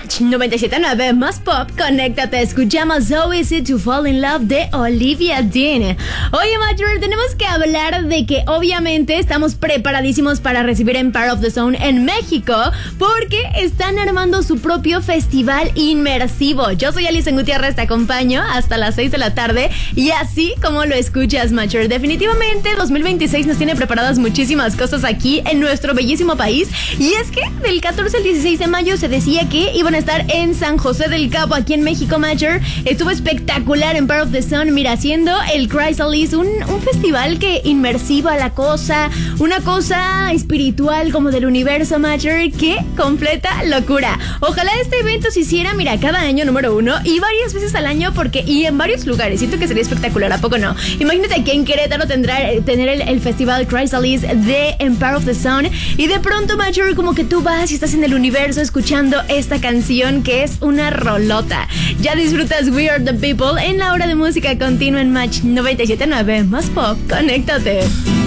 Match 97.9 más pop, conéctate, escuchamos So Easy to Fall in Love de Olivia Dean. Oye, Matcher, tenemos que hablar de que obviamente estamos preparadísimos para recibir Empire of the Sun en México, porque están armando su propio festival inmersivo. Yo soy Alison Gutiérrez, te acompaño hasta las 6 de la tarde, y así como lo escuchas, Matcher, definitivamente 2026 nos tiene preparadas muchísimas cosas aquí en nuestro bellísimo país. Y es que del 14 al 16 de mayo se decía que iban a estar en San José del Cabo, aquí en México, Matcher. Estuvo espectacular en Empire of the Sun, mira, haciendo el Chrysalis, un festival que inmersiva la cosa, una cosa espiritual como del universo, Matcher, que completa locura. Ojalá este evento se hiciera, mira, cada año, número 1, y varias veces al año, y en varios lugares. Siento que sería espectacular, ¿a poco no? Imagínate que en Querétaro tener el festival Chrysalis de Empire of the Sun, y de pronto, Matcher, como que tú vas y estás en el universo escuchando esta canción que es una rolota. Ya disfrutas We Are The People en la hora de música continua en Match 97.9 más pop. Conéctate.